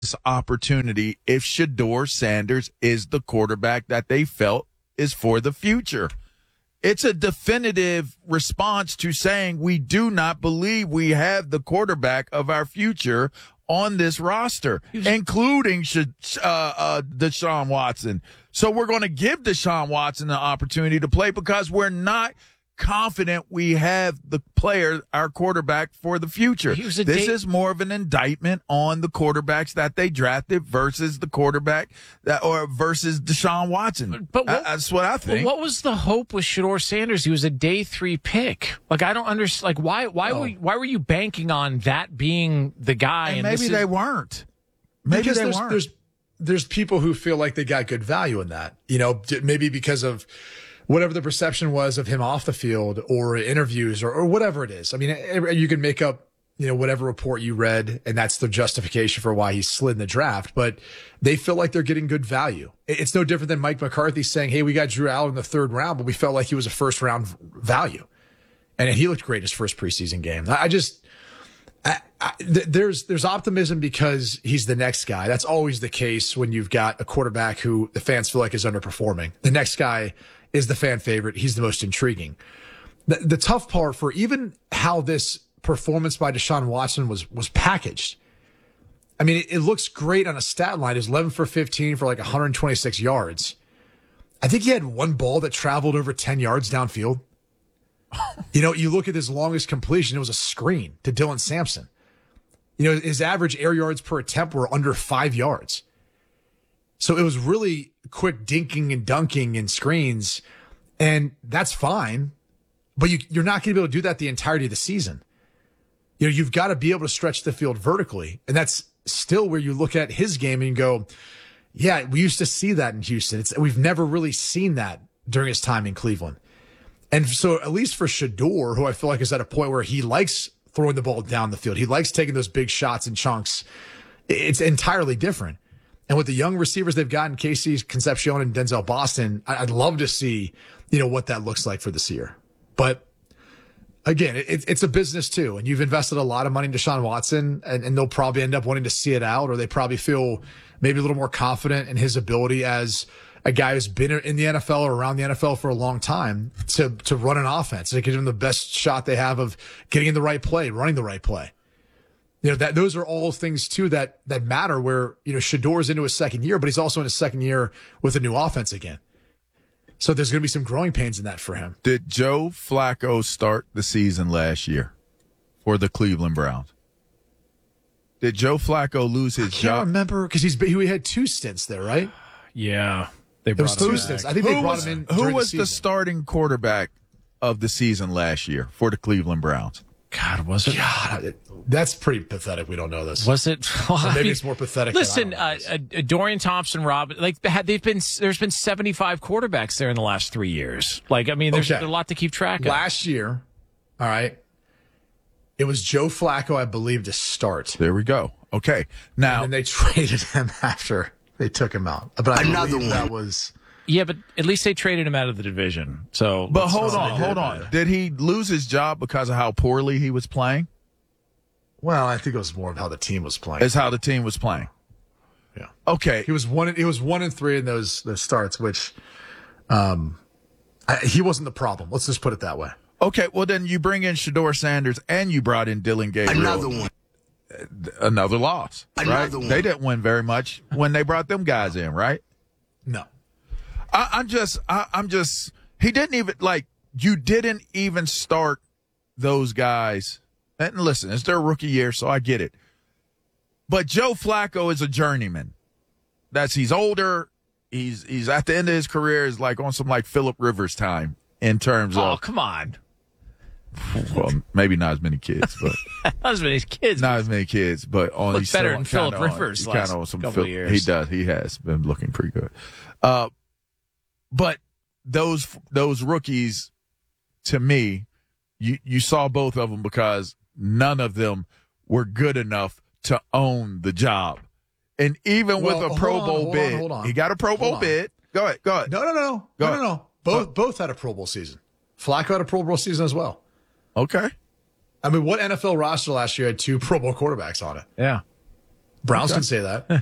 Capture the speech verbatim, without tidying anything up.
this opportunity if Shedeur Sanders is the quarterback that they felt is for the future. It's a definitive response to saying we do not believe we have the quarterback of our future on this roster, including uh, uh, Deshaun Watson. So we're going to give Deshaun Watson the opportunity to play because we're not confident we have the player, our quarterback, for the future. This day- is more of an indictment on the quarterbacks that they drafted versus the quarterback that, or versus Deshaun Watson. But what, I, that's what I think. What was the hope with Shedeur Sanders? He was a day three pick. Like, I don't understand. Like, why? Why oh. were why were you banking on that being the guy? And, and maybe this they is- weren't. Maybe because they there's, weren't. There's, there's people who feel like they got good value in that. You know, maybe because of whatever the perception was of him off the field or interviews or, or whatever it is. I mean, you can make up, you know, whatever report you read, and that's the justification for why he slid in the draft. But they feel like they're getting good value. It's no different than Mike McCarthy saying, hey, we got Drew Allen in the third round, but we felt like he was a first round value. And he looked great his first preseason game. I just, I, I, th- there's, there's optimism because he's the next guy. That's always the case when you've got a quarterback who the fans feel like is underperforming. The next guy is the fan favorite. He's the most intriguing. The, the tough part for even how this performance by Deshaun Watson was, was packaged. I mean, it, it looks great on a stat line. It's eleven for fifteen for like one hundred twenty-six yards. I think he had one ball that traveled over ten yards downfield. You know, you look at his longest completion, it was a screen to Dylan Sampson. You know, his average air yards per attempt were under five yards. So it was really quick dinking and dunking and screens, and that's fine. But you, you're not going to be able to do that the entirety of the season. You know, you've got to be able to stretch the field vertically, and that's still where you look at his game and you go, yeah, we used to see that in Houston. It's, we've never really seen that during his time in Cleveland. And so at least for Shedeur, who I feel like is at a point where he likes throwing the ball down the field, he likes taking those big shots in chunks, it's entirely different. And with the young receivers they've gotten, Casey Concepcion and Denzel Boston, I'd love to see, you know, what that looks like for this year. But again, it, it's a business too. And you've invested a lot of money in Deshaun Watson, and, and they'll probably end up wanting to see it out, or they probably feel maybe a little more confident in his ability as a guy who's been in the N F L or around the N F L for a long time to, to run an offense, to give them the best shot they have of getting in the right play, running the right play. You know, that those are all things too that, that matter where, you know, Shedeur's into his second year, but he's also in his second year with a new offense again. So there's going to be some growing pains in that for him. Did Joe Flacco start the season last year for the Cleveland Browns? Did Joe Flacco lose his I can't job? remember because he's he had two stints there, right? Yeah. They It was brought him two back. stints. I think Who they brought was, him in. who during was the, the season. starting quarterback of the season last year for the Cleveland Browns? God, was it? God, it- that's pretty pathetic. We don't know this. Was it? Well, Or I maybe mean, it's more pathetic. than I Listen, don't know uh, this. uh, Dorian Thompson, Rob, like they had- they've been there's been seventy-five quarterbacks there in the last three years. Like, I mean, there's Okay. a lot to keep track of. Last year, all right, it was Joe Flacco, I believe, to start. There we go. Okay. Now, And they traded him after they took him out. But I Another believe one. that was. Yeah, but at least they traded him out of the division. So, but let's- hold so on, they hold did, on. yeah. Did he lose his job because of how poorly he was playing? Well, I think it was more of how the team was playing. Is how the team was playing. Yeah. Okay. He was one. He was one and three in those those starts, which, um, I, he wasn't the problem. Let's just put it that way. Okay. Well, then you bring in Shedeur Sanders and you brought in Dylan Gabriel. Another one. Another loss. Another right? one. They didn't win very much when they brought them guys in, right? No. I, I'm just, I, I'm just, he didn't even, like, you didn't even start those guys. And listen, it's their rookie year, so I get it. But Joe Flacco is a journeyman. That's, he's older. He's, he's at the end of his career, is like on some like Phillip Rivers time in terms Oh, of, come on. well, maybe not as many kids, but That was his kids. not as many kids, but on Looked he's better still than on- Phillip kinda on- Rivers he's last kinda on some couple of Phil- years. He does. He has been looking pretty good. Uh, but those those rookies, to me, you you saw both of them because none of them were good enough to own the job. And even Well, with a Pro hold on, Bowl hold on, bid, hold on. he got a Pro Hold Bowl on. bid. Go ahead. Go ahead. No, no, no, no, Go no, ahead. no, no. Both both had a Pro Bowl season. Flacco had a Pro Bowl season as well. Okay. I mean, what N F L roster last year had two Pro Bowl quarterbacks on it? Yeah. Browns can say that.